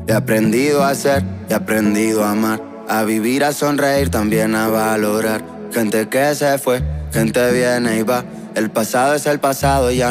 He aprendido a ser, he aprendido a amar, a vivir, a sonreír, también a valorar. Gente que se fue, gente viene y va. El pasado es el pasado y ya